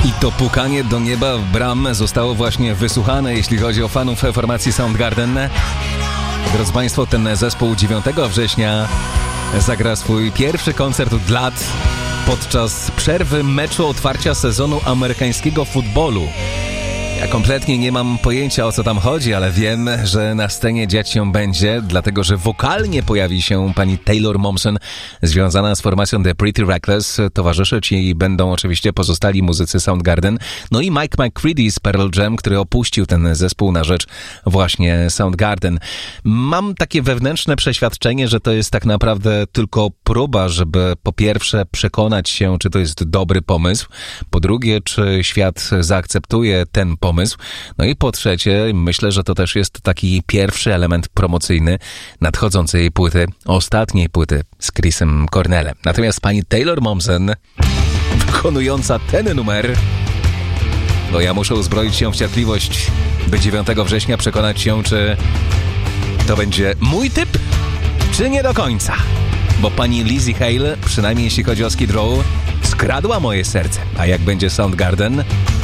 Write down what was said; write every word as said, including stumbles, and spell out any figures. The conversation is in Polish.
I to pukanie do nieba w bram zostało właśnie wysłuchane, jeśli chodzi o fanów formacji Soundgarden. Drodzy Państwo, ten zespół dziewiątego września zagra swój pierwszy koncert od lat podczas przerwy meczu otwarcia sezonu amerykańskiego futbolu. Ja kompletnie nie mam pojęcia, o co tam chodzi, ale wiem, że na scenie dziać się będzie, dlatego że wokalnie pojawi się pani Taylor Momsen, związana z formacją The Pretty Reckless. Towarzyszyć jej będą oczywiście pozostali muzycy Soundgarden, no i Mike McCready z Pearl Jam, który opuścił ten zespół na rzecz właśnie Soundgarden. Mam takie wewnętrzne przeświadczenie, że to jest tak naprawdę tylko próba, żeby po pierwsze przekonać się, czy to jest dobry pomysł, po drugie, czy świat zaakceptuje ten pomysł, no i po trzecie, myślę, że to też jest taki pierwszy element promocyjny nadchodzącej płyty, ostatniej płyty z Chrisem Cornellem. Natomiast pani Taylor Momsen, wykonująca ten numer, no ja muszę uzbroić się w cierpliwość, by dziewiątego września przekonać się, czy to będzie mój typ, czy nie do końca. Bo pani Lizzie Hale, przynajmniej jeśli chodzi o Skid Row, skradła moje serce. A jak będzie Soundgarden?